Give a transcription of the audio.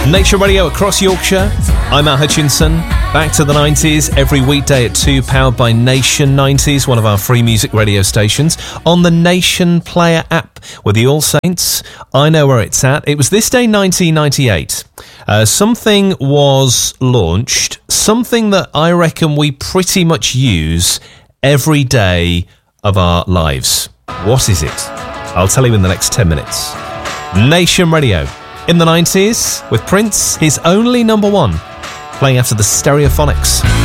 Nature Radio across Yorkshire. I'm Matt Hutchinson. Back to the 90s every weekday at 2, powered by Nation 90s, one of our free music radio stations, on the Nation Player app with the All Saints. I know where it's at. It was this day 1998. Something was launched, something that I reckon we pretty much use every day of our lives. What is it? I'll tell you in the next 10 minutes. Nation Radio. In the 90s, with Prince, his only number one, playing after the Stereophonics.